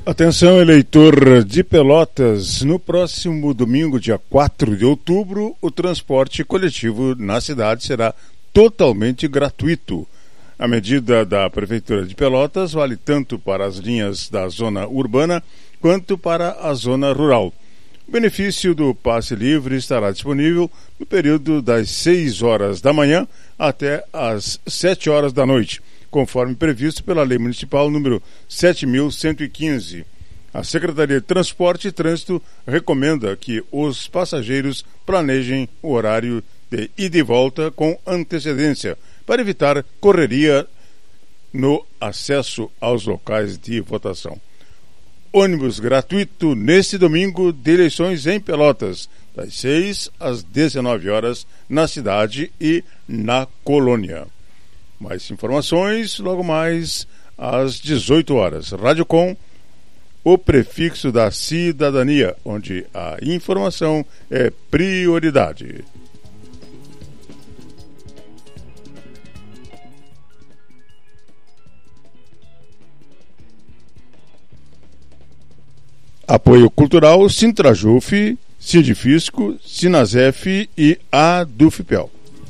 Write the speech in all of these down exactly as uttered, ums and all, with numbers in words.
Atenção, eleitor de Pelotas, no próximo domingo, dia quatro de outubro, o transporte coletivo na cidade será totalmente gratuito. A medida da Prefeitura de Pelotas vale tanto para as linhas da zona urbana quanto para a zona rural. O benefício do passe livre estará disponível no período das seis horas da manhã até as sete horas da noite, conforme previsto pela Lei Municipal número sete mil cento e quinze. A Secretaria de Transporte e Trânsito recomenda que os passageiros planejem o horário de ida e volta com antecedência, para evitar correria no acesso aos locais de votação. Ônibus gratuito neste domingo de eleições em Pelotas, das seis às dezenove horas, na cidade e na colônia. Mais informações logo mais às dezoito horas. Rádio Com, o prefixo da cidadania, onde a informação é prioridade. Apoio Cultural Sintrajuf, Sindifisco, Sinasef e a Dufipel.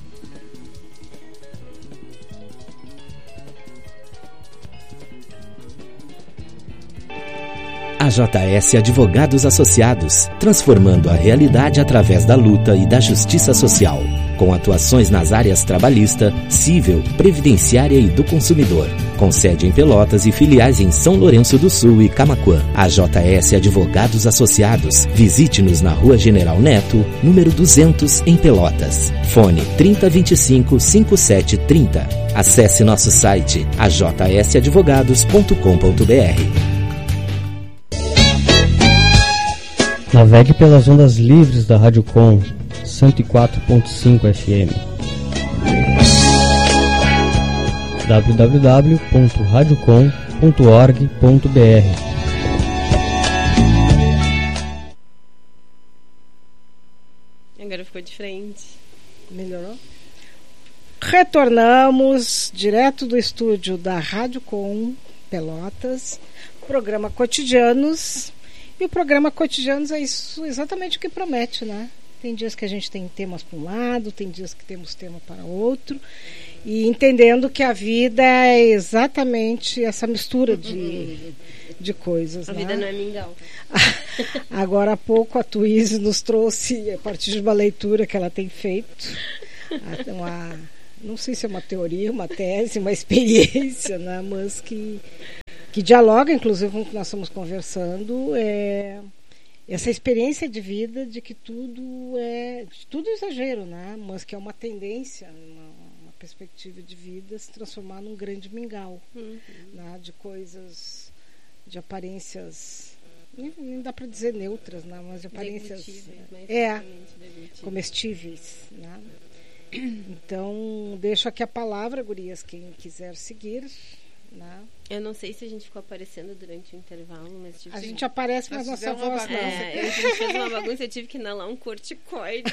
A J S Advogados Associados, transformando a realidade através da luta e da justiça social, com atuações nas áreas trabalhista, civil, previdenciária e do consumidor, com sede em Pelotas e filiais em São Lourenço do Sul e Camaquã. A J S Advogados Associados, visite-nos na Rua General Neto, número duzentos, em Pelotas. Fone trinta, vinte e cinco, cinquenta e sete, trinta. Acesse nosso site a j s advogados ponto com ponto b r. Navegue pelas ondas livres da Rádio Com, cento e quatro ponto cinco F M. w w w ponto radio com ponto org ponto b r. Agora ficou diferente. Melhorou? Retornamos direto do estúdio da Rádio Com Pelotas, programa Cotidianos. E o programa Cotidianos é isso, exatamente o que promete, né? Tem dias que a gente tem temas para um lado, tem dias que temos tema para outro, e entendendo que a vida é exatamente essa mistura de, de coisas. A né? vida não é mingau. Agora há pouco a Twizy nos trouxe, a partir de uma leitura que ela tem feito, uma, não sei se é uma teoria, uma tese, uma experiência, né? Mas que... que dialoga, inclusive, com o que nós estamos conversando, é essa experiência de vida de que tudo é tudo exagero, né? Mas que é uma tendência, uma, uma perspectiva de vida se transformar num grande mingau, uhum. né? De coisas, de aparências, não dá para dizer neutras, né? Mas de aparências é, comestíveis, né? Então, deixo aqui a palavra, gurias, quem quiser seguir. Não. Eu não sei se a gente ficou aparecendo durante o intervalo, mas tipo, a gente aparece, mas nós nossa voz não. É, a gente fez uma bagunça, eu tive que inalar um corticoide.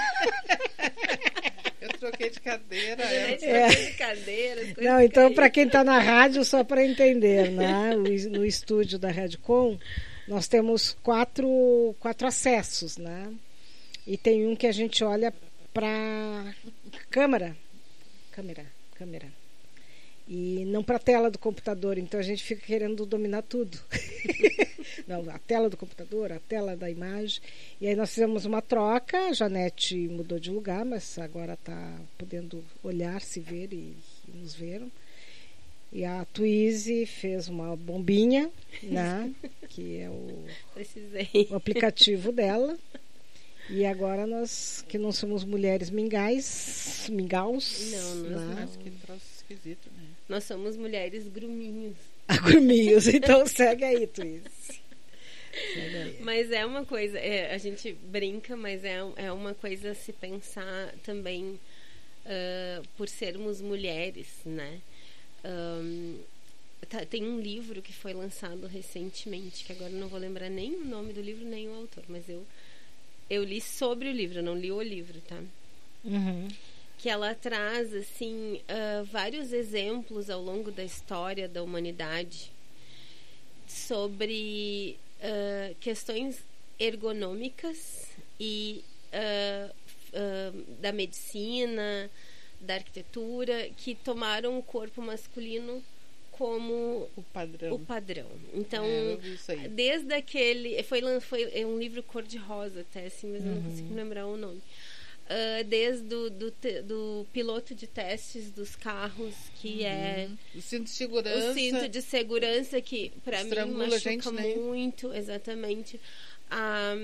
Eu troquei de cadeira. É. É. De cadeira, não, então para quem está na rádio, só para entender, né? No estúdio da Redcom, nós temos quatro, quatro acessos, né? E tem um que a gente olha para câmera, câmera, câmera. E não para a tela do computador, então a gente fica querendo dominar tudo. Não, a tela do computador, a tela da imagem. E aí nós fizemos uma troca, a Janete mudou de lugar, mas agora está podendo olhar, se ver e, e nos ver. E a Twizy fez uma bombinha, né, que é o, o aplicativo dela. E agora nós, que não somos mulheres mingais, mingaus. Não, nós né? não. Que troço esquisito, né? Nós somos mulheres gruminhos. Ah, gruminhos, então segue aí, Twizy. Mas é uma coisa, é, a gente brinca, mas é, é uma coisa a se pensar também uh, por sermos mulheres, né? Um, tá, tem um livro que foi lançado recentemente, que agora não vou lembrar nem o nome do livro, nem o autor, mas eu, eu li sobre o livro, eu não li o livro, tá? Uhum. Que ela traz, assim, uh, vários exemplos ao longo da história da humanidade sobre uh, questões ergonômicas e uh, uh, da medicina, da arquitetura, que tomaram o corpo masculino como O padrão. o padrão. Então, É, eu vi isso aí. desde aquele... Foi, lan- foi é um livro cor-de-rosa até, assim, mas eu não consigo me lembrar o nome. Ah, desde do, do, te- do piloto de testes dos carros, que é O cinto de segurança. o cinto de segurança, que para mim Estrangula a machuca gente, né? muito, exatamente. A,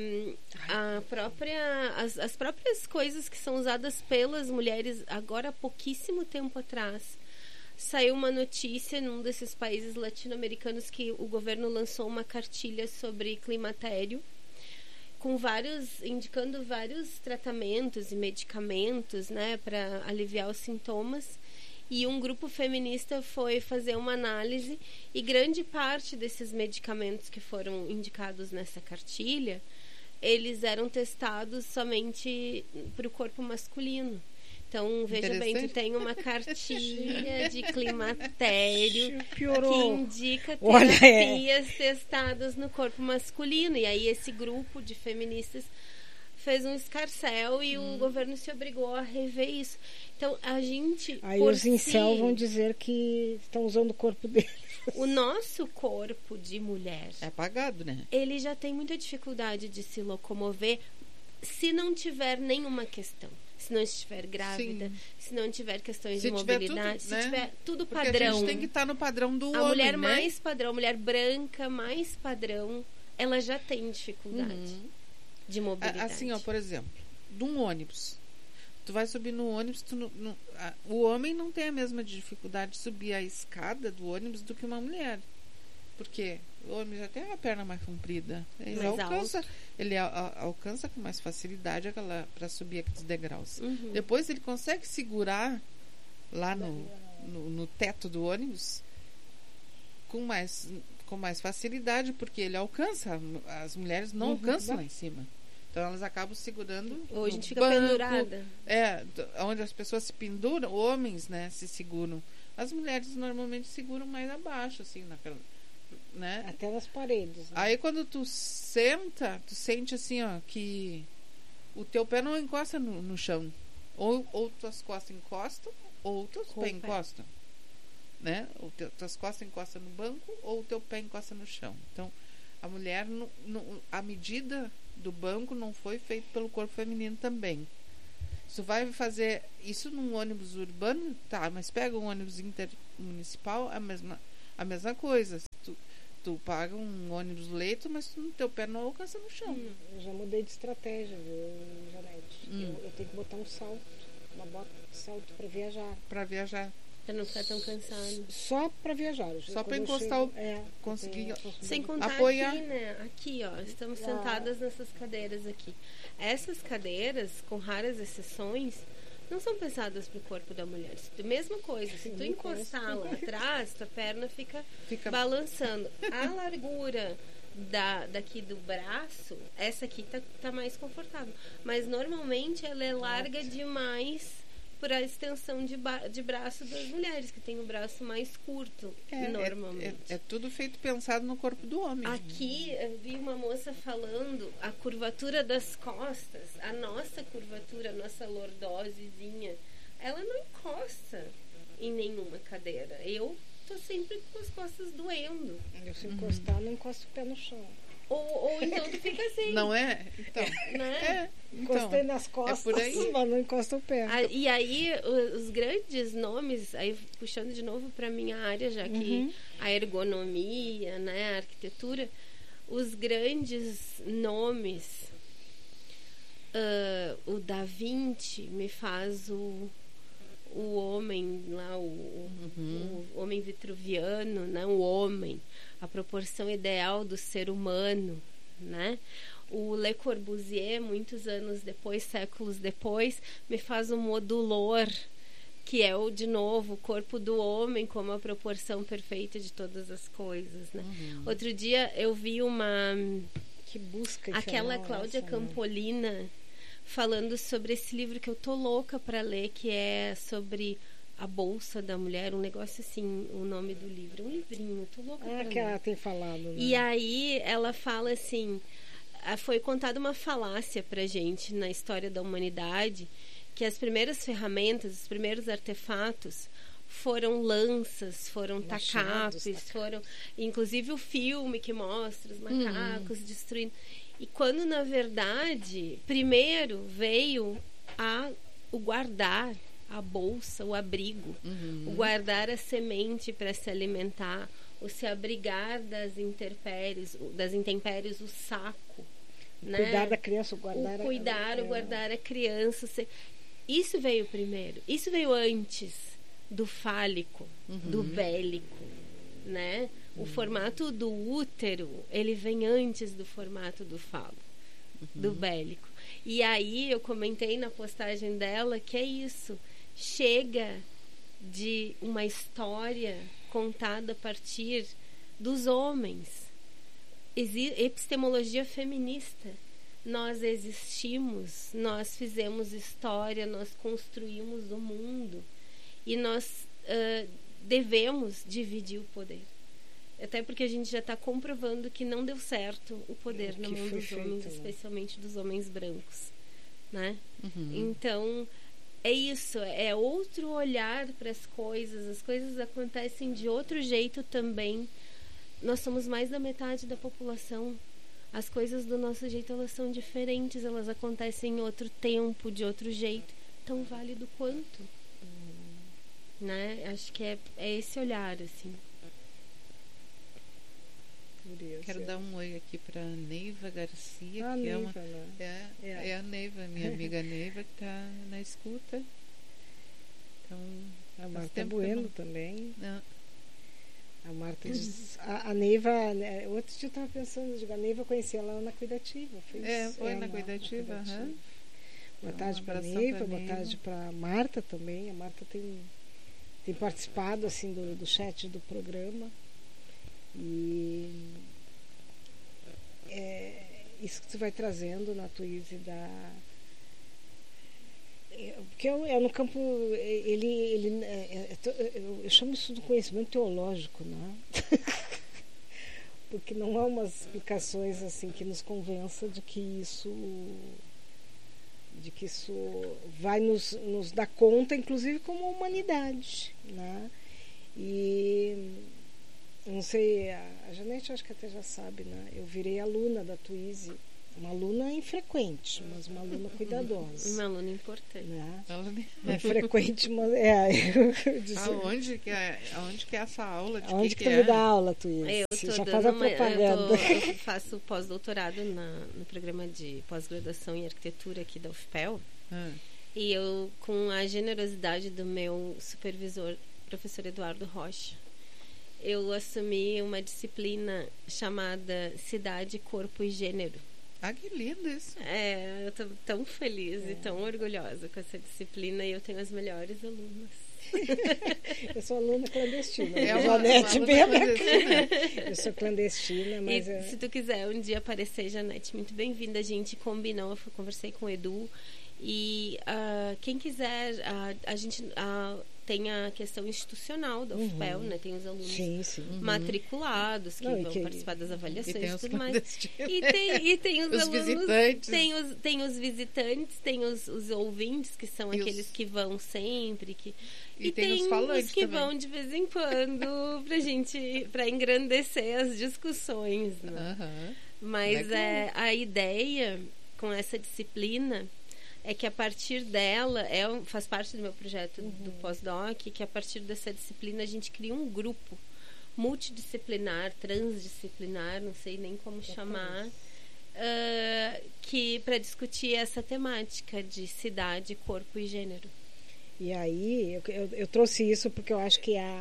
a própria, as, as próprias coisas que são usadas pelas mulheres agora há pouquíssimo tempo atrás. Saiu uma notícia num desses países latino-americanos que o governo lançou uma cartilha sobre climatério, com vários, indicando vários tratamentos e medicamentos, né, para aliviar os sintomas. E um grupo feminista foi fazer uma análise, e grande parte desses medicamentos que foram indicados nessa cartilha, eles eram testados somente para o corpo masculino. Então, veja bem, tu Interessante. tem uma cartilha de climatério que Piorou. indica Olha, é. terapias testadas no corpo masculino. E aí esse grupo de feministas fez um escarcéu e Hum. o governo se obrigou a rever isso. Então, a gente... Aí por os incel si, vão dizer que estão usando o corpo deles. o nosso corpo de mulher, É apagado, né? ele já tem muita dificuldade de se locomover se não tiver nenhuma questão. Se não estiver grávida, Sim. se não tiver questões Se de tiver mobilidade, tudo, se né? tiver tudo Porque padrão. a gente tem que estar no padrão do A homem, mulher né? mais padrão, a mulher branca mais padrão, ela já tem dificuldade Uhum. de A- mobilidade. Assim, ó, por exemplo, de um ônibus. Tu vai subir no ônibus, tu não- não- a- o homem não tem a mesma dificuldade de subir a escada do ônibus do que uma mulher. Porque o homem já tem a perna mais comprida. Ele Mais alcança, ele a- a- alcança com mais facilidade aquela para subir aqueles degraus. Uhum. Depois ele consegue segurar lá no, no, no teto do ônibus com mais, com mais facilidade, porque ele alcança. As mulheres não Uhum. alcançam lá em cima. Então elas acabam segurando. Hoje a no gente fica banco. pendurada. É, d- onde as pessoas se penduram, homens, né, se seguram. As mulheres normalmente seguram mais abaixo, assim, naquela, né? Até nas paredes. Né? Aí quando tu senta, tu sente assim, ó, que o teu pé não encosta no, no chão. Ou, ou tuas costas encostam, ou teus Com o pés pé. encostam. Né? Ou teu, tuas costas encostam no banco, ou o teu pé encosta no chão. Então, a mulher, no, no, a medida do banco não foi feita pelo corpo feminino também. Se tu vai fazer isso num ônibus urbano, tá, mas pega um ônibus intermunicipal, a mesma, a mesma coisa. Tu, tu paga um ônibus leito, mas tu, teu pé não alcança no chão. Hum. Eu já mudei de estratégia, viu, Janete? Hum. Eu, eu tenho que botar um salto, uma bota de salto para viajar. Pra viajar. Pra não ficar tão cansado. Só para viajar. Eu- Só quando pra eu encostar chego- o- é, conseguir- eu tenho- Sem contar Apoiar. aqui, né? Aqui, ó. Estamos Ah. sentadas nessas cadeiras aqui. Essas cadeiras, com raras exceções, não são pensadas para o corpo da mulher. Se tu- Mesma coisa, se tu Sim, encostar lá atrás, tua perna fica Fica balançando. A largura da, daqui do braço, essa aqui tá, tá mais confortável. Mas normalmente ela é larga demais para a extensão de, ba- de braço das mulheres, que tem o braço mais curto, É, é- normalmente. É, é tudo feito pensado no corpo do homem. Aqui eu vi uma moça falando a curvatura das costas, a nossa curvatura, a nossa lordosezinha, ela não encosta em nenhuma cadeira. Eu tô sempre com as costas doendo. Eu se encostar, não encosto o pé no chão. Ou, ou então tu fica assim, Não é? Então. né? É. Então, Encostei nas costas, por aí. mas não encosta o pé. Ah, e aí o- os grandes nomes, aí puxando de novo para minha área, já que Uhum. a ergonomia, né, a arquitetura, os grandes nomes, ah, o Da Vinci me faz o, o homem lá, o, o- Uhum. o homem vitruviano, né, o homem, a proporção ideal do ser humano, né? O Le Corbusier, muitos anos depois, séculos depois, me faz o modulor, que é o, de novo, o corpo do homem como a proporção perfeita de todas as coisas, né? Outro dia eu vi uma... Que busca aquela infernal Cláudia essa, né? Campolina falando sobre esse livro que eu tô louca para ler, que é sobre a bolsa da mulher, um negócio assim, o nome do livro, um livrinho, tô louca Ah, pra que ler. ela tem falado, né? E aí ela fala assim, foi contada uma falácia pra gente na história da humanidade, que as primeiras ferramentas, os primeiros artefatos foram lanças, foram Machados, tacapes, foram inclusive o filme que mostra os macacos uhum. destruindo. E quando na verdade primeiro veio a, o guardar a bolsa, o abrigo, uhum. o guardar a semente para se alimentar, o se abrigar das intempéries, das intempéries, o saco, o né? Cuidar da criança, o guardar o cuidar, a... o guardar a criança. Isso veio primeiro. Isso veio antes do fálico, uhum. do bélico, né? Uhum. O formato do útero, ele vem antes do formato do falo, uhum. do bélico. E aí eu comentei na postagem dela que é isso. Chega de uma história contada a partir dos homens. Exi- epistemologia feminista. Nós existimos, nós fizemos história, nós construímos o mundo e nós uh, devemos dividir o poder. Até porque a gente já está comprovando que não deu certo o poder é, na mão dos feito, homens, né? Especialmente dos homens brancos, né? Uhum. Então é isso, é outro olhar para as coisas, as coisas acontecem de outro jeito também. Nós somos mais da metade da população. As coisas do nosso jeito, elas são diferentes, elas acontecem em outro tempo, de outro jeito, tão válido quanto. Hum. Né? Acho que é, é esse olhar, assim. Quero dar um oi aqui para Neiva Garcia, ah, que Neiva, é, uma, né? é, é. é a Neiva, minha amiga Neiva, que está na escuta. Então, a Marta Bueno não... também. Não. A Marta diz, a, a Neiva, outro dia eu estava pensando, digo, a Neiva conhecia ela na Cuidativa. Fez, é, foi na Cuidativa. Na Cuidativa. Uhum. Boa tarde para a Neiva, boa tarde para a Marta também. A Marta tem, tem participado assim, do, do chat do programa. E é, isso que tu vai trazendo na Twizy da... Porque é, é no campo, ele, ele é, é, eu, eu chamo isso de conhecimento teológico, né? Porque não há umas explicações assim que nos convença de que isso, de que isso vai nos, nos dar conta, inclusive como humanidade, né? E não sei, a, a Janete acho que até já sabe, né? Eu virei aluna da Twizy. Uma aluna infrequente, mas uma aluna cuidadosa. Uma aluna importante. Né? Infrequente, mas é. Aonde que é, aonde que é essa aula? De aonde que, que, que tu é? me dá aula, tu Eu tô já dando faz a uma, propaganda. Eu, tô, eu faço pós-doutorado na, no programa de pós-graduação em arquitetura aqui da U F P E L. Hum. E eu, com a generosidade do meu supervisor, professor Eduardo Rocha, eu assumi uma disciplina chamada Cidade, Corpo e Gênero. Ah, que lindo isso. É, eu tô tão feliz é. e tão orgulhosa com essa disciplina e eu tenho as melhores alunas. Eu sou aluna clandestina. É uma, Janete, uma bem clandestina. Eu sou clandestina, mas... E, é... se tu quiser um dia aparecer, Janete, muito bem-vinda. A gente combinou, eu conversei com o Edu. E uh, quem quiser, uh, a gente... Uh, tem a questão institucional da U F P E L, uhum. né? Tem os alunos sim, sim. matriculados que Não, vão que... participar das avaliações e, tem e tudo mais. E tem, e tem os, os alunos, visitantes. Tem os, tem os visitantes, tem os, os ouvintes, que são e aqueles os... que vão sempre. Que... E, e tem, tem os falantes os que também. vão de vez em quando pra gente, pra engrandecer as discussões, né? Uhum. Mas é, a ideia com essa disciplina é que a partir dela, é, faz parte do meu projeto uhum. do pós-doc, que a partir dessa disciplina a gente cria um grupo multidisciplinar, transdisciplinar, não sei nem como chamar, uh, que para discutir essa temática de cidade, corpo e gênero. E aí, eu, eu, eu trouxe isso porque eu acho que a,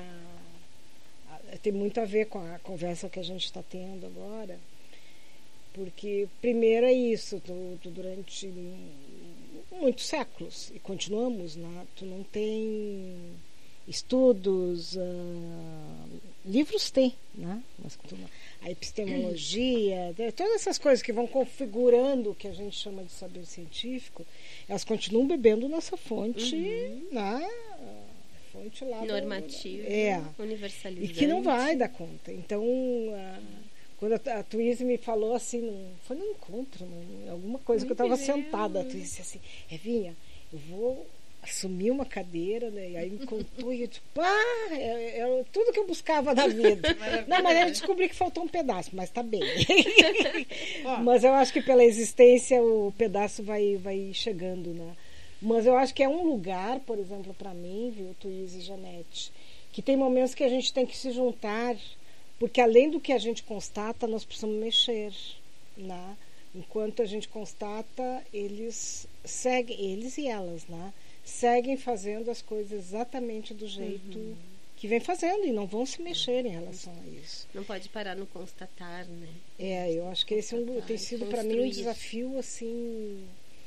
a, tem muito a ver com a conversa que a gente está tendo agora, porque primeiro é isso, tu, tu durante muitos séculos, e continuamos, né? Tu não tem estudos, uh, livros tem, né? Mas tu, a epistemologia, todas essas coisas que vão configurando o que a gente chama de saber científico, elas continuam bebendo nessa fonte, uhum. né? fonte lá normativa, do, é, universalizante. E que não vai dar conta. Então, a, quando a, a Twizy me falou assim, num, foi num encontro, num, alguma coisa que eu estava sentada, a Twizy disse assim, Evinha, eu vou assumir uma cadeira, né? E aí me contou e eu disse, pá, é, é tudo que eu buscava na vida. Não, mas eu descobri que faltou um pedaço, mas tá bem. Mas eu acho que pela existência o pedaço vai, vai chegando, né? Mas eu acho que é um lugar, por exemplo, para mim, viu, Twizy e Janete, que tem momentos que a gente tem que se juntar, porque além do que a gente constata, nós precisamos mexer, né? Enquanto a gente constata, eles seguem, eles e elas, né? Seguem fazendo as coisas exatamente do jeito uhum. que vem fazendo e não vão se mexer em relação a isso. Não pode parar no constatar, né? É, eu acho que esse é um, tem sido para mim um desafio assim.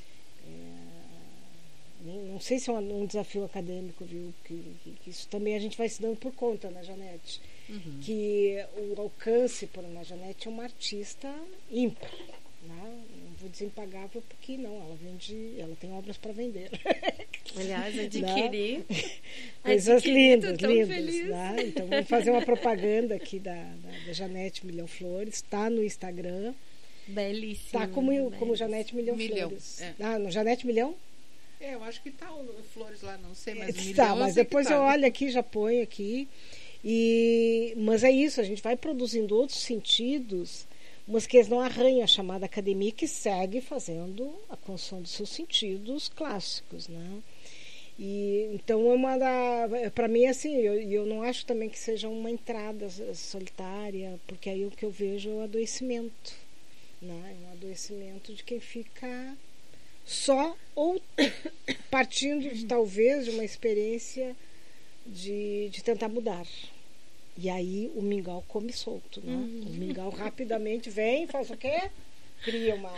É, não sei se é um, um desafio acadêmico, viu? Que, que, que isso também a gente vai se dando por conta, né, Janete? Uhum. Que o alcance por uma Janete é uma artista ímpar. Não, não vou dizer impagável porque não, ela vende, ela tem obras para vender. Aliás, adquirir coisas adquirir, lindas, lindas. Né? Então vamos fazer uma propaganda aqui da, da, da Janete Milhão Flores, está no Instagram. Belíssimo. Está como, como Janete Milhão, Milhão Flores. é. Ah, no Janete Milhão? É, eu acho que tá o Flores lá, não sei, mas Milhão. Tá, mas depois tá, eu né? olho aqui, já ponho aqui. E, mas é isso, a gente vai produzindo outros sentidos, mas que eles não arranham a chamada academia, que segue fazendo a construção dos seus sentidos clássicos, né? E então é uma da, para mim assim, eu, eu não acho também que seja uma entrada solitária, porque aí o que eu vejo é o adoecimento, né? É um adoecimento de quem fica só ou partindo talvez de uma experiência de, de tentar mudar. E aí o mingau come solto, né? Uhum. O mingau rapidamente vem, faz o quê? Cria uma...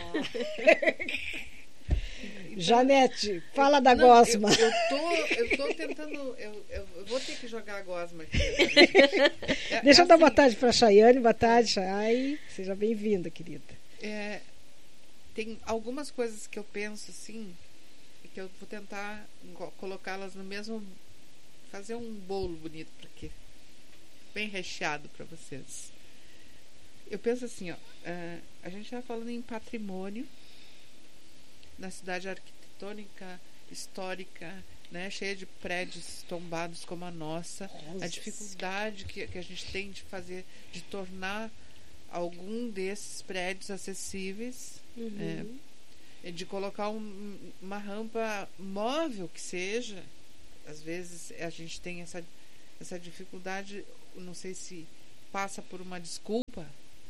Então, Janete, fala da não, gosma. Eu, eu, tô, eu tô tentando... Eu, eu vou ter que jogar a gosma aqui. É, Deixa é eu dar assim, boa tarde para a Chayane. Boa tarde, Chay. Seja bem-vinda, querida. É, tem algumas coisas que eu penso assim, que eu vou tentar colocá-las no mesmo... Fazer um bolo bonito para quê? Bem recheado para vocês. Eu penso assim, ó, uh, a gente está falando em patrimônio na cidade arquitetônica, histórica, né, cheia de prédios tombados como a nossa, Nossa. A dificuldade que, que a gente tem de fazer, de tornar algum desses prédios acessíveis, uhum. é, de colocar um, uma rampa móvel que seja. Às vezes a gente tem essa, essa dificuldade, não sei se passa por uma desculpa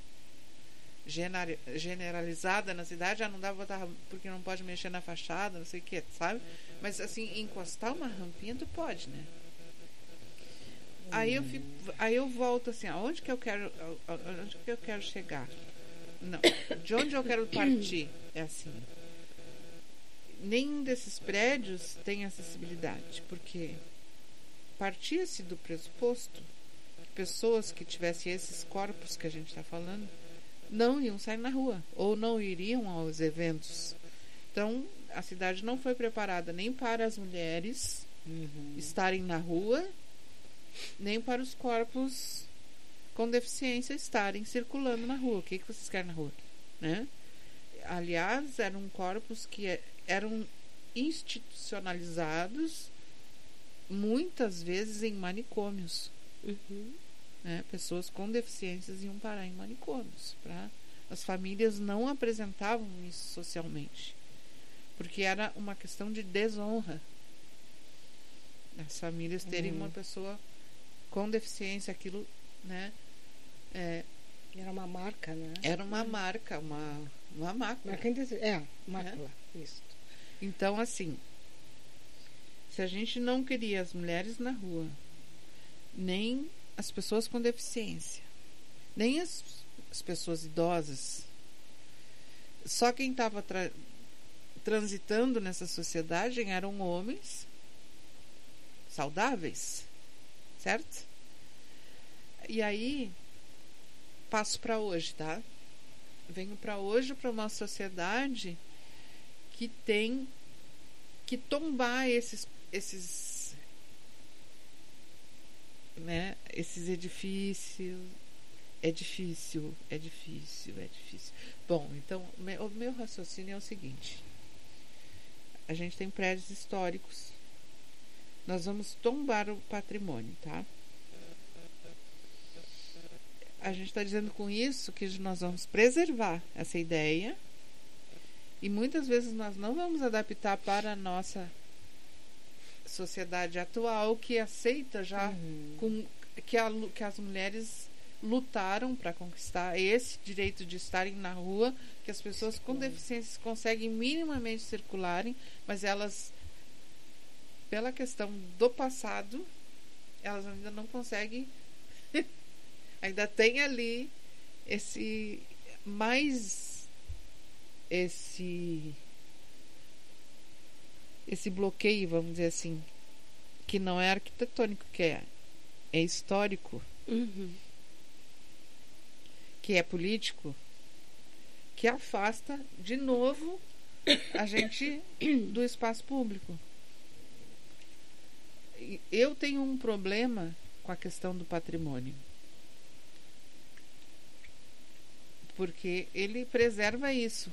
generalizada na cidade, já ah, não dá pra botar porque não pode mexer na fachada, não sei o que, sabe? Mas assim, encostar uma rampinha tu pode, né? Hum. Aí eu fico, aí eu volto assim, aonde que eu quero, onde que eu quero chegar? Não, de onde eu quero partir? É assim. Nenhum desses prédios tem acessibilidade, porque partia-se do pressuposto que pessoas que tivessem esses corpos que a gente está falando não iam sair na rua, ou não iriam aos eventos. Então, a cidade não foi preparada nem para as mulheres uhum. estarem na rua, nem para os corpos com deficiência estarem circulando na rua. O que, que vocês querem na rua? Né? Aliás, eram corpos que eram institucionalizados muitas vezes em manicômios. Uhum. Né? Pessoas com deficiências iam parar em manicômios. Pra... As famílias não apresentavam isso socialmente, porque era uma questão de desonra. As famílias terem uhum. uma pessoa com deficiência, aquilo, né? É, era uma marca, né? Era uma marca, uma, uma mácula. Marca indesi... É, mácula, é? Isso. Então, assim, se a gente não queria as mulheres na rua, nem as pessoas com deficiência, nem as, as pessoas idosas, só quem estava tra- transitando nessa sociedade eram homens saudáveis, certo? E aí passo para hoje, tá? Venho para hoje, para uma sociedade que tem que tombar esses esses né, esses edifícios. É difícil, é difícil, é difícil. Bom, então, o meu raciocínio é o seguinte. A gente tem prédios históricos. Nós vamos tombar o patrimônio, tá? A gente está dizendo com isso que nós vamos preservar essa ideia e muitas vezes nós não vamos adaptar para a nossa sociedade atual, que aceita já uhum. com, que, a, que as mulheres lutaram para conquistar esse direito de estarem na rua, que as pessoas com deficiências conseguem minimamente circularem, mas elas, pela questão do passado, elas ainda não conseguem, ainda tem ali esse mais esse esse bloqueio, vamos dizer assim, que não é arquitetônico, que é, é histórico. Uhum. Que é político, que afasta de novo a gente do espaço público. Eu tenho um problema com a questão do patrimônio, porque ele preserva isso.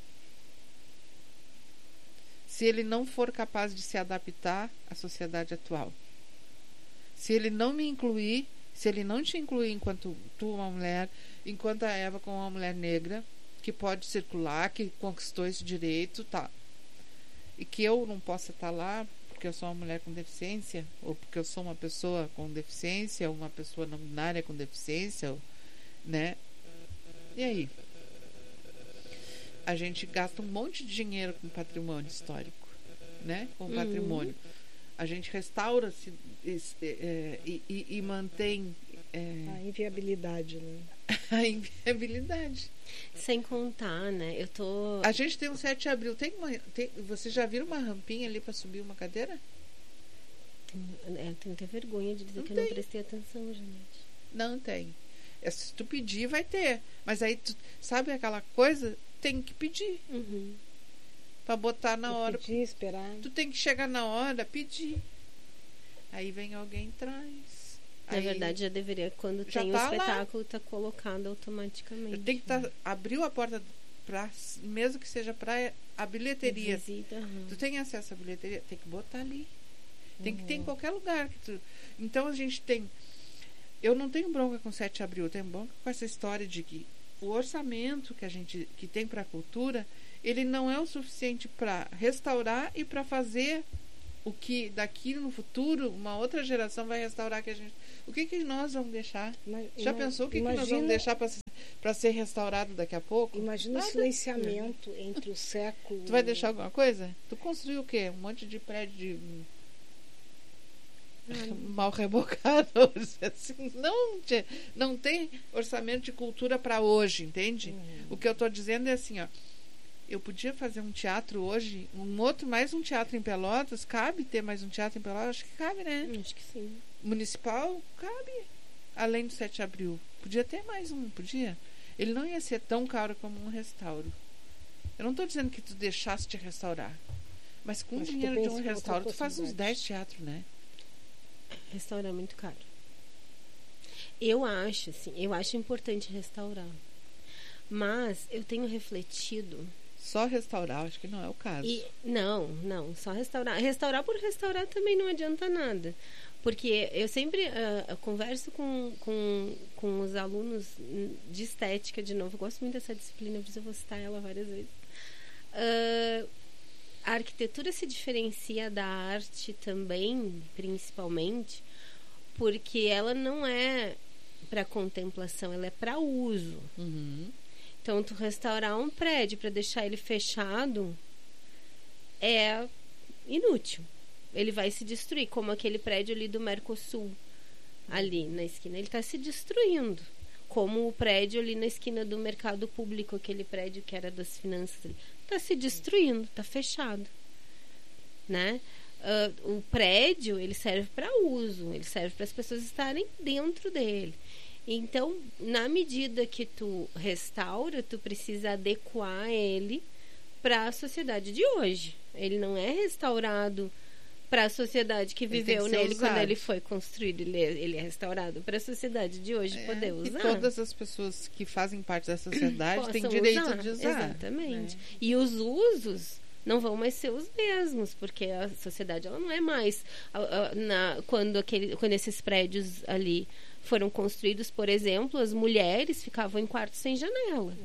Se ele não for capaz de se adaptar à sociedade atual, se ele não me incluir, se ele não te incluir enquanto tu uma mulher, enquanto a Eva como uma mulher negra, que pode circular, que conquistou esse direito, tá. E que eu não possa estar lá porque eu sou uma mulher com deficiência, ou porque eu sou uma pessoa com deficiência, ou uma pessoa não binária com deficiência, ou, né? E aí? A gente gasta um monte de dinheiro com patrimônio histórico, né? Com uhum. patrimônio. A gente restaura se, é, e, e, e mantém é... a inviabilidade, né? A inviabilidade. Sem contar, né? Eu tô. A gente tem um sete de abril. Tem uma, tem, você já viu uma rampinha ali para subir uma cadeira? Tenho, é, tenho até vergonha de dizer não que tem. eu não prestei atenção, gente. Não tem. É, se tu pedir, vai ter. Mas aí, tu, sabe aquela coisa? Tem que pedir. Uhum. Para botar na Vou hora. Pedir, esperar. Tu tem que chegar na hora, pedir. Aí vem alguém e traz. Na Aí, verdade, já deveria, quando já tem tá o espetáculo, tá colocado automaticamente. Tem que tá, abriu a porta pra, mesmo que seja para a bilheteria. Visita, uhum. Tu tem acesso à bilheteria, tem que botar ali. Tem uhum. que ter em qualquer lugar que tu. Então a gente tem. Eu não tenho bronca com sete de abril, eu tenho bronca com essa história de que o orçamento que a gente que tem para a cultura, ele não é o suficiente para restaurar e para fazer o que daqui no futuro uma outra geração vai restaurar que a gente. O que que nós vamos deixar? Ima, Já ima, pensou o que, imagina, que nós vamos deixar para ser restaurado daqui a pouco? Imagina Nada. o silenciamento entre o século. Tu vai deixar alguma coisa? Tu construiu o quê? Um monte de prédio de mal rebocado, assim, não, não tem orçamento de cultura para hoje, entende? Uhum. O que eu estou dizendo é assim, ó, eu podia fazer um teatro hoje, um outro, mais um teatro em Pelotas, cabe ter mais um teatro em Pelotas? Acho que cabe, né? Acho que sim. Municipal, cabe, além do sete de abril. Podia ter mais um, podia. Ele não ia ser tão caro como um restauro. Eu não estou dizendo que tu deixasse de restaurar, mas com o dinheiro de um restauro, tu faz uns dez teatros, né? Restaurar é muito caro. Eu acho, assim, eu acho importante restaurar. Mas eu tenho refletido. Só restaurar, acho que não é o caso. E, não, não, só restaurar. Restaurar por restaurar também não adianta nada. Porque eu sempre uh, converso com, com, com os alunos de estética, de novo. Eu gosto muito dessa disciplina, eu vou citar ela várias vezes. Uh, A arquitetura se diferencia da arte também, principalmente, porque ela não é para contemplação, ela é para uso. Uhum. Então, tu restaurar um prédio para deixar ele fechado é inútil. Ele vai se destruir, como aquele prédio ali do Mercosul, ali na esquina. Ele está se destruindo. Como o prédio ali na esquina do mercado público, aquele prédio que era das finanças, está se destruindo, está fechado, né? Uh, o prédio, ele serve para uso, ele serve para as pessoas estarem dentro dele. Então, na medida que tu restaura, tu precisa adequar ele para a sociedade de hoje. Ele não é restaurado para a sociedade que Ele tem viveu que ser nele usado. quando ele foi construído, ele é, ele é restaurado, para a sociedade de hoje É, poder usar. E todas as pessoas que fazem parte da sociedade têm Possam direito usar. de usar. Exatamente. né? E os usos não vão mais ser os mesmos, porque a sociedade ela não é mais a- a- na, quando, aquele, quando esses prédios ali foram construídos, por exemplo, as mulheres ficavam em quartos sem janela.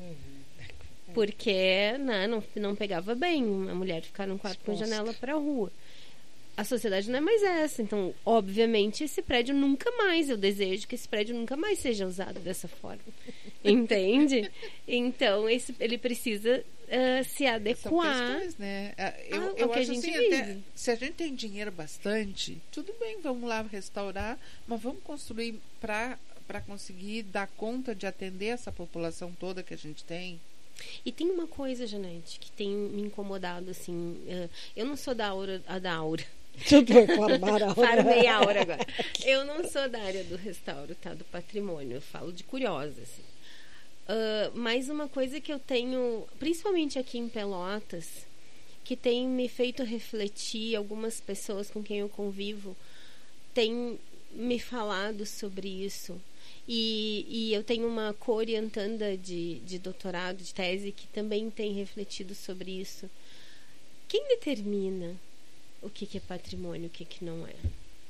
Porque né, não, não pegava bem uma mulher ficar num quarto com Exposta. janela para a rua. A sociedade não é mais essa. Então, obviamente, esse prédio nunca mais, eu desejo que esse prédio nunca mais seja usado dessa forma. Entende? Então, esse, ele precisa ah, se São adequar. questões, né? Ah, Eu, ao eu que a acho gente assim, até, vive. se a gente tem dinheiro bastante, tudo bem, vamos lá restaurar, mas vamos construir para para conseguir dar conta de atender essa população toda que a gente tem. E tem uma coisa, Janete, que tem me incomodado, assim. ah, eu não sou da aura, a da aura. Tudo vai formar a Farmei a aura agora. Eu não sou da área do restauro, tá? Do patrimônio. Eu falo de curiosa, assim. Ah, mas uma coisa que eu tenho, principalmente aqui em Pelotas, que tem me feito refletir, algumas pessoas com quem eu convivo têm me falado sobre isso. E, e eu tenho uma co-orientanda de, de doutorado, de tese, que também tem refletido sobre isso. Quem determina o que, que é patrimônio e o que, que não é?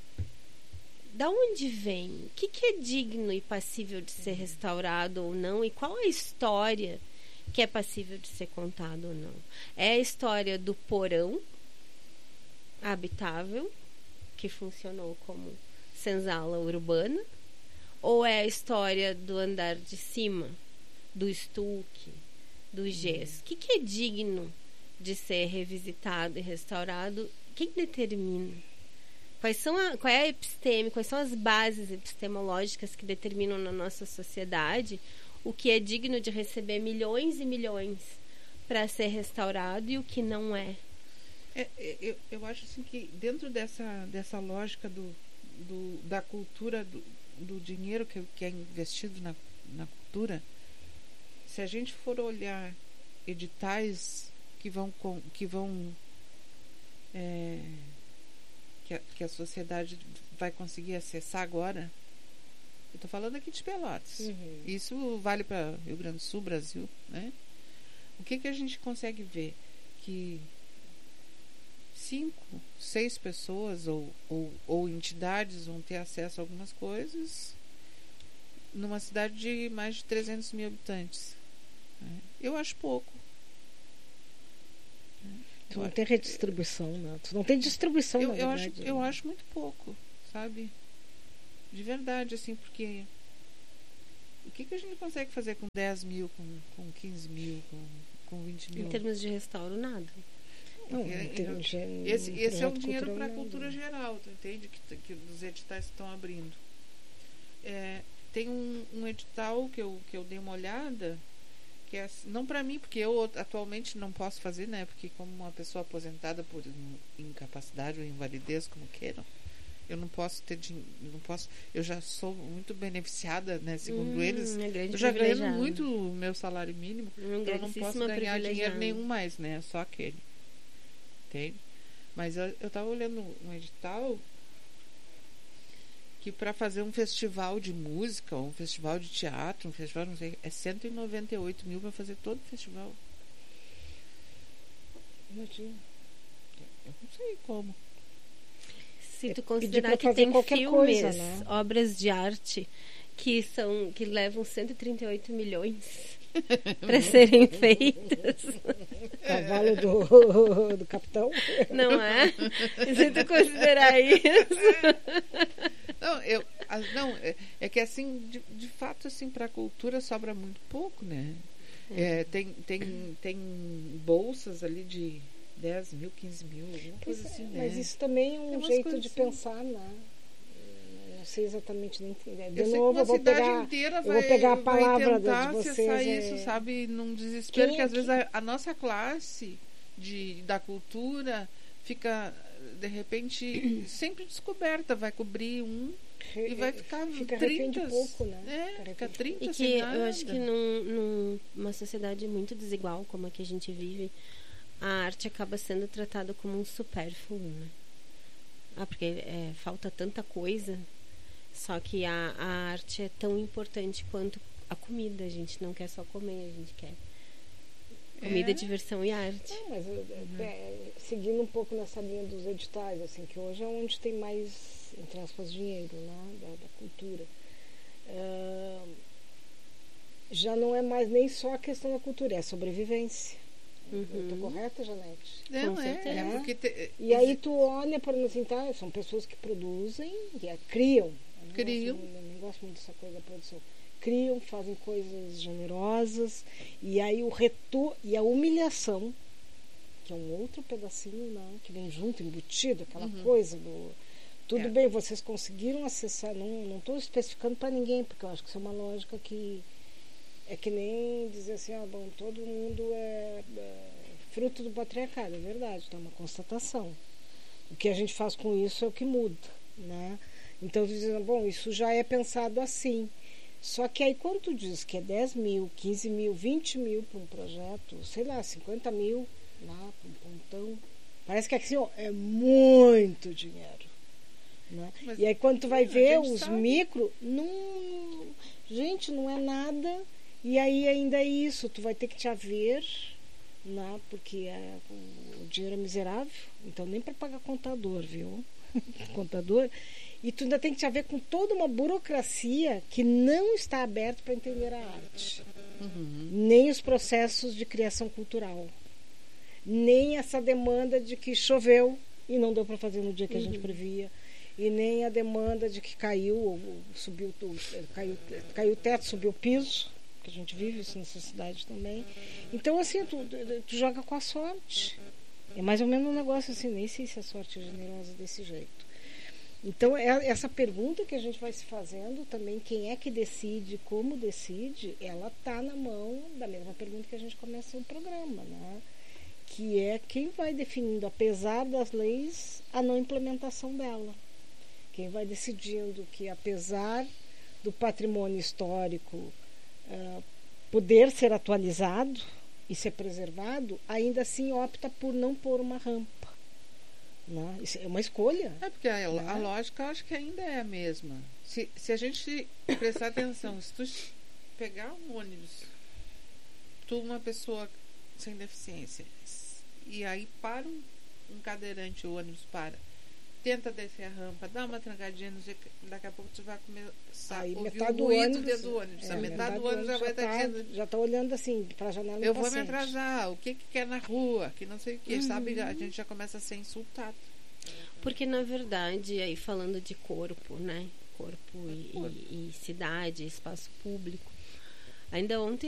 Da onde vem? O que, que é digno e passível de ser restaurado ou não? E qual a história que é passível de ser contada ou não? É a história do porão habitável, que funcionou como senzala urbana? Ou é a história do andar de cima, do estuque, do gesso? O que, que é digno de ser revisitado e restaurado? Quem determina? Quais são a, qual é a episteme, quais são as bases epistemológicas que determinam na nossa sociedade o que é digno de receber milhões e milhões para ser restaurado e o que não é? É, é, eu, eu acho assim que dentro dessa, dessa lógica do, do, da cultura do, do dinheiro que, que é investido na, na cultura, se a gente for olhar editais que vão, com, que vão é, que, a, que a sociedade vai conseguir acessar agora, eu estou falando aqui de Pelotas, Uhum. isso vale para Rio Grande do Sul, Brasil, né? O que, que a gente consegue ver? Que cinco, seis pessoas ou, ou, ou entidades vão ter acesso a algumas coisas numa cidade de mais de trezentos mil habitantes. Né? Eu acho pouco. Tu não tem redistribuição, né? Tu não tem distribuição, Eu, na eu, acho, verdade. eu acho muito pouco, sabe? De verdade, assim, porque o que, que a gente consegue fazer com dez mil, com, com quinze mil, com, com vinte mil? Em termos de restauro, nada. Não, É, em termos de- Esse, esse é um projeto dinheiro cultural, para a não. cultura geral, tu entende? Que, que os editais estão abrindo. É, tem um, um edital que eu, que eu dei uma olhada, que é assim, não para mim, porque eu atualmente não posso fazer, né? Porque como uma pessoa aposentada por incapacidade ou invalidez, como queiram, eu não posso ter dinheiro, não posso, eu já sou muito beneficiada, né? Segundo Hum, eles, é grande eu já ganho privilegiada. muito o meu salário mínimo, Um então eu não posso grandíssima ganhar dinheiro privilegiada. nenhum mais, né? Só aquele. Entende? Mas eu, eu tava olhando um edital que para fazer um festival de música, ou um festival de teatro, um festival, não sei, é cento e noventa e oito mil para fazer todo o festival. Imagina. Eu não sei como. Se tu É considerar pedir pra que fazer tem qualquer filmes, coisa, né? obras de arte que são que levam cento e trinta e oito milhões para serem feitas, Cavalo do, do capitão. não é? Se tu considerar isso, Não, eu, ah, não é, é que assim, de, de fato, assim, para a cultura sobra muito pouco, né? É, tem, tem, tem bolsas ali de dez mil, quinze mil, alguma coisa assim, né? Mas isso também é um Tem umas jeito coisas de assim. pensar, né? Não sei exatamente nem entender. De Eu sei que novo, uma eu vou cidade pegar, inteira eu vai, vou pegar a vai palavra tentar de vocês. acessar é- isso, sabe? Num desespero Quem que é às que- vezes a, a nossa classe de, da cultura fica, de repente, sempre descoberta. Vai cobrir um e vai ficar Fica refém de trinta. pouco, né? É, Fica fica refém de trinta e sem que nada. eu acho que num, num- numa sociedade muito desigual como a que a gente vive, a arte acaba sendo tratada como um supérfluo, né? ah, porque é, falta tanta coisa, só que a, a arte é tão importante quanto a comida. A gente não quer só comer, a gente quer comida, É. diversão e arte. Não, mas é, é, seguindo um pouco nessa linha dos editais, assim, que hoje é onde tem mais, entre aspas, dinheiro, né, da, da cultura. Ah, já não é mais nem só a questão da cultura, é a sobrevivência. Uhum. Eu estou correta, Janete? Não, Com é, certeza. é porque te- E aí tu olha para assim, tá, são pessoas que produzem, que é, criam. Eu não Criam. gosto- eu não gosto muito dessa coisa da produção. Criam, fazem coisas generosas, e aí o retorno, e a humilhação, que é um outro pedacinho, né, que vem junto, embutido, aquela Uhum. coisa do... Tudo É. bem, vocês conseguiram acessar, não estou especificando para ninguém, porque eu acho que isso é uma lógica que é que nem dizer assim, ah, bom, todo mundo é, é fruto do patriarcado, é verdade, é uma constatação. O que a gente faz com isso é o que muda, né? Então, dizendo, bom, isso já é pensado assim. Só que aí, quando tu diz que é dez mil, quinze mil, vinte mil para um projeto, sei lá, cinquenta mil lá para um pontão, parece que assim, ó, é muito dinheiro. Né? Mas, E aí, quando tu vai a ver gente os sabe. micro, não, gente, não é nada. E aí, ainda é isso, tu vai ter que te haver, né? Porque é, o, o dinheiro é miserável, então nem para pagar contador, viu? Contador. E tu ainda tem que te haver com toda uma burocracia que não está aberta para entender a arte. Uhum. Nem os processos de criação cultural. Nem essa demanda de que choveu e não deu para fazer no dia que a gente previa. E nem a demanda de que caiu, ou subiu, caiu, caiu o teto, subiu o piso, que a gente vive isso nessa cidade também. Então, assim, tu, tu joga com a sorte. É mais ou menos um negócio assim, nem sei se a sorte é generosa desse jeito. Então, é essa pergunta que a gente vai se fazendo também, quem é que decide, como decide, ela está na mão da mesma pergunta que a gente começa o programa, né? Que é quem vai definindo, apesar das leis, a não implementação dela. Quem vai decidindo que, apesar do patrimônio histórico uh, poder ser atualizado e ser preservado, ainda assim opta por não pôr uma rampa. Né? Isso é uma escolha. É porque a, Né? a lógica eu acho que ainda é a mesma. Se, se a gente prestar atenção, se tu pegar um ônibus, tu uma pessoa sem deficiência, e aí para um, um cadeirante, o ônibus para, tenta descer a rampa, dá uma trancadinha, não sei, daqui a pouco tu vai começar Aí, a ouvir metade o do ruído ônibus, dentro do ônibus. é, a metade do ônibus já vai estar tá, dizendo, já está olhando assim para a janela. eu vou me impaciente. atrasar, o que que quer na rua, que não sei o que, Uhum. sabe? A gente já começa a ser insultado. Porque, na verdade, aí falando de corpo, né? Corpo e, Corpo. e, e cidade, espaço público. Ainda ontem